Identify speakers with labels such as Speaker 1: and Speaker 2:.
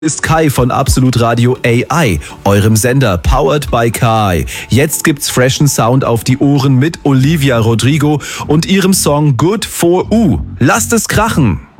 Speaker 1: Ist Kai von Absolut Radio AI, eurem Sender powered by Kai. Jetzt gibt's freshen Sound auf die Ohren mit Olivia Rodrigo und ihrem Song Good for U. Lasst es krachen!